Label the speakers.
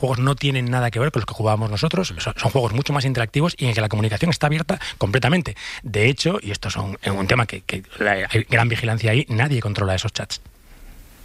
Speaker 1: juegos no tienen nada que ver con los que jugábamos nosotros, son juegos mucho más interactivos y en que la comunicación está abierta completamente. De hecho, y esto es un tema que hay gran vigilancia ahí, nadie controla esos chats.